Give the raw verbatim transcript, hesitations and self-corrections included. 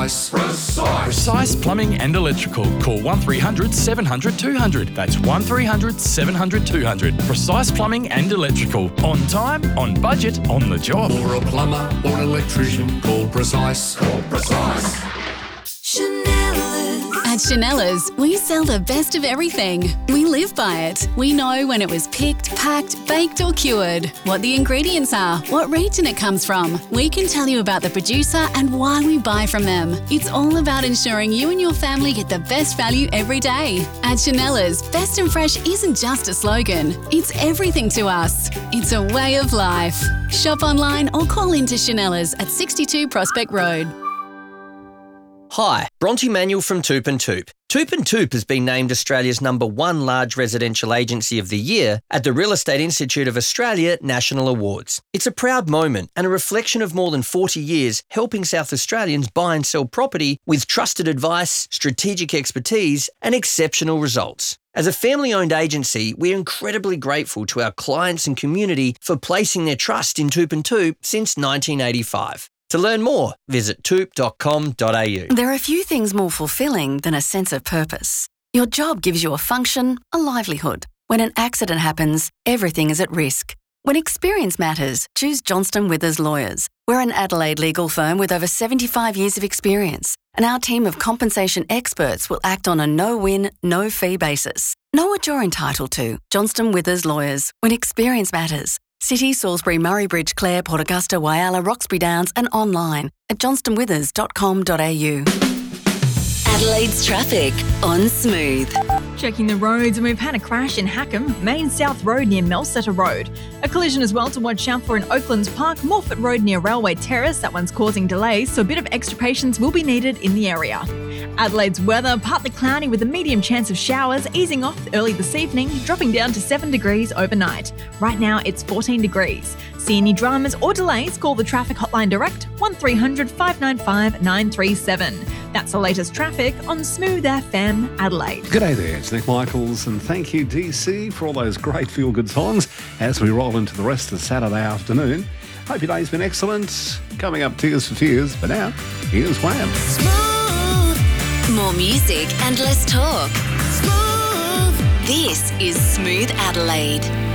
Precise. Precise. Precise Plumbing and Electrical. Call one three hundred seven hundred two hundred. That's one three hundred seven hundred two hundred. Precise Plumbing and Electrical. On time, on budget, on the job. Or a plumber or an electrician. Call Precise. Call Precise. At Chanela's, we sell the best of everything. We live by it. We know when it was picked, packed, baked or cured, what the ingredients are, what region it comes from. We can tell you about the producer and why we buy from them. It's all about ensuring you and your family get the best value every day. At Chanela's, best and fresh isn't just a slogan. It's everything to us. It's a way of life. Shop online or call into Chanela's at sixty-two Prospect Road. Hi, Bronte Manuel from Toop and Toop. Toop and Toop has been named Australia's number one large residential agency of the year at the Real Estate Institute of Australia National Awards. It's a proud moment and a reflection of more than forty years helping South Australians buy and sell property with trusted advice, strategic expertise and exceptional results. As a family-owned agency, we're incredibly grateful to our clients and community for placing their trust in Toop and Toop since nineteen eighty-five. To learn more, visit toop dot com dot a u. There are few things more fulfilling than a sense of purpose. Your job gives you a function, a livelihood. When an accident happens, everything is at risk. When experience matters, choose Johnston Withers Lawyers. We're an Adelaide legal firm with over seventy-five years of experience, and our team of compensation experts will act on a no-win, no-fee basis. Know what you're entitled to. Johnston Withers Lawyers. When experience matters. City, Salisbury, Murray Bridge, Clare, Port Augusta, Whyalla, Roxby Downs and online at johnston withers dot com dot a u. Adelaide's traffic on Smooth. Checking the roads, and we've had a crash in Hackham, Main South Road near Melsetter Road. A collision as well to watch out for in Oaklands Park, Morfett Road near Railway Terrace. That one's causing delays, so a bit of extra patience will be needed in the area. Adelaide's weather, partly cloudy with a medium chance of showers, easing off early this evening, dropping down to seven degrees overnight. Right now it's fourteen degrees. See any dramas or delays, call the traffic hotline direct, one three hundred five nine five nine three seven. That's the latest traffic on Smooth F M Adelaide. G'day there, it's Nick Michaels, and thank you D C for all those great feel-good songs as we roll into the rest of Saturday afternoon. Hope your day's been excellent. Coming up, Tears for Fears, but now, here's Wham. Smooth. More music and less talk. Smooth. This is Smooth Adelaide.